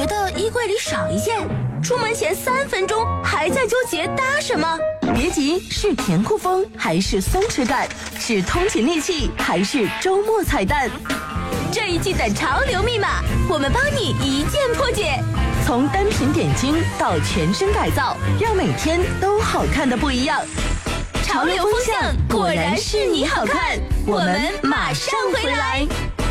觉得衣柜里少一件，出门前3分钟还在纠结搭什么？别急，是甜酷风还是松弛感？是通勤利器还是周末彩蛋？这一季的潮流密码，我们帮你一键破解。从单品点睛到全身改造，让每天都好看的不一样。潮流风向果然是你好看，我们马上回来。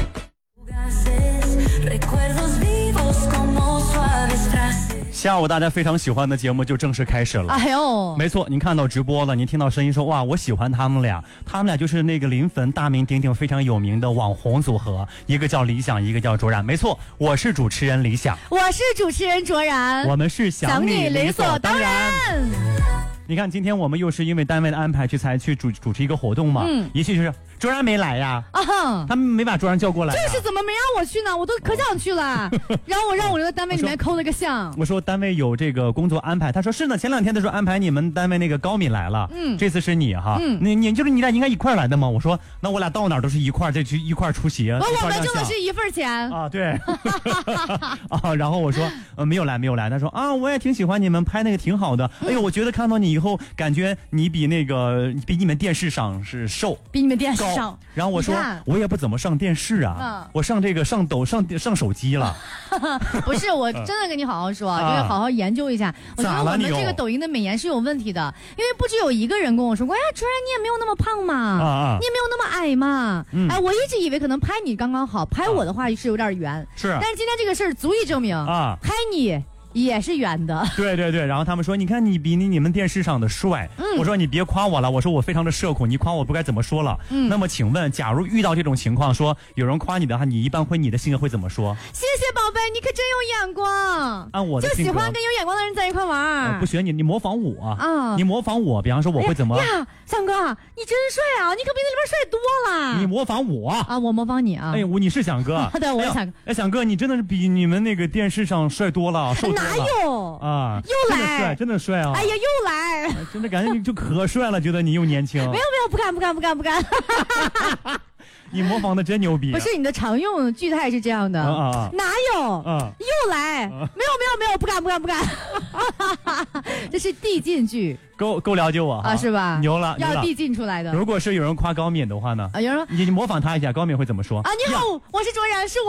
下午大家非常喜欢的节目就正式开始了。 哎呦， 没错，您看到直播了，您听到声音说哇，我喜欢他们俩就是那个临汾大名鼎鼎非常有名的网红组合，一个叫理想，一个叫卓然。没错，我是主持人理想， 我是主持人卓然， 我们是想你理所当然。你看，今天我们又是因为单位的安排才去主持一个活动嘛，一去就是卓然没来呀，他们没把卓然叫过来， 就是怎么没让我去呢？我都可想去了，然后让我这个单位里面抠了个像。 我说单位有这个工作安排，他说是呢，前2天的时候安排你们单位那个高敏来了，这次是你哈，你就是你俩应该一块来的吗？我说那我俩到哪儿都是一块，这去一块出席。 我们挣的是一份钱啊，对啊，然后我说没有来，他说啊，我也挺喜欢你们拍那个挺好的，哎呦，我觉得看到你以后，感觉你比你们电视上是瘦， 比你们电视上。 然后我说我也不怎么上电视啊，我上这个上手机了。 不是，我真的跟你好好说，就是好好研究一下。我觉得我们这个抖音的美颜是有问题的，因为不止有一个人跟我说过，哎呀，卓然你也没有那么胖嘛，你也没有那么矮嘛，哎，我一直以为可能拍你刚刚好，拍我的话是有点圆， 是， 但是今天这个事儿足以证明啊，拍你也是圆的。 对，然后他们说你看你比你们电视上的帅，我说你别夸我了，我说我非常的社恐，你夸我不该怎么说了。那么请问假如遇到这种情况，说有人夸你的话，你一般你的性格会怎么说？ 谢谢宝贝，你可真有眼光， 按我的性格就喜欢跟有眼光的人在一块玩。 不学你模仿我啊，你模仿我，比方说我会怎么呀，三哥你真帅啊，你可比那里边帅多了。 你模仿我啊，我模仿你啊。 哎，你是响哥对，我是响哥。 哎，响哥你真的是比你们那个电视上帅多了，瘦多了。 哪有啊， 又来， 真的帅啊！ 哎呀，又来， 真的感觉你就可帅了，觉得你又年轻。 没有，不敢。 你模仿的真牛逼。 不是，你的常用句态是这样的，哪有？又来，没有，不敢。这是递进句。 够了解我啊， 是吧？ 牛了， 要递进出来的。 如果是有人夸高敏的话呢？ 有人说你模仿他一下，高敏会怎么说？ 啊，你好，我是卓然，是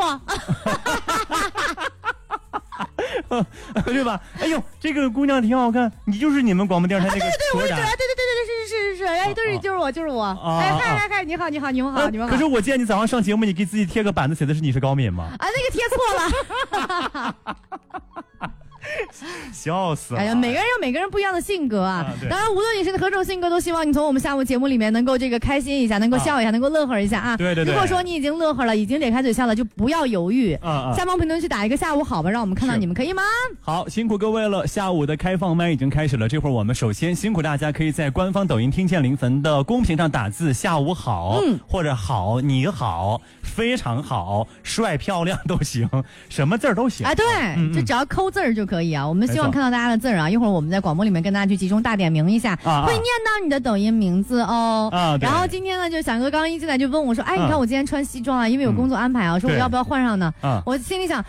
我。对吧？哎呦，这个姑娘挺好看，你就是你们广播电视台那个卓然。 对，是，哎，就是我。哎，嗨，你好。 可是我见你早上上节目，你给自己贴个板子，写的是你是高敏吗？ 啊，那个贴错了。 笑死了！ 哎呀，每个人有每个人不一样的性格啊。当然，无论你是何种性格，都希望你从我们下午节目里面能够这个开心一下，能够笑一下，能够乐呵一下啊。 对。 如果说你已经乐呵了，已经咧开嘴笑了，就不要犹豫。下方评论区打一个下午好吧，让我们看到你们，可以吗？ 好，辛苦各位了。下午的开放麦已经开始了，这会儿我们首先辛苦大家，可以在官方抖音听见临汾的公屏上打字下午好，或者好你好非常好帅漂亮都行，什么字儿都行。 哎，对，就只要抠字儿就可以啊。我们希望看到大家的字儿啊，一会儿我们在广播里面跟大家去集中大点名一下，会念到你的抖音名字哦。然后今天呢，就响哥刚一进来就问我说，哎，你看我今天穿西装啊，因为有工作安排啊，说我要不要换上呢？我心里想，